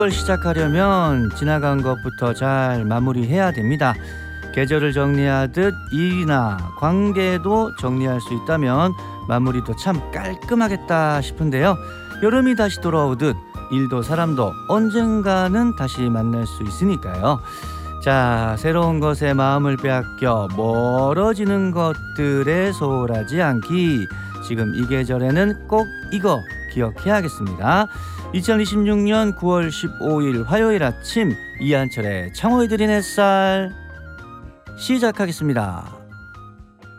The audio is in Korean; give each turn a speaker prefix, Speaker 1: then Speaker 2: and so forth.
Speaker 1: 걸 시작하려면 지나간 것부터 잘 마무리해야 됩니다. 계절을 정리하듯 일이나 관계도 정리할 수 있다면 마무리도 참 깔끔하겠다 싶은데요. 여름이 다시 돌아오듯 일도 사람도 언젠가는 다시 만날 수 있으니까요. 자, 새로운 것에 마음을 빼앗겨 멀어지는 것들에 소홀하지 않기. 지금 이 계절에는 꼭 이거 기억해야겠습니다. 2026년 9월 15일 화요일 아침, 이한철의 창호이들인 햇살 시작하겠습니다.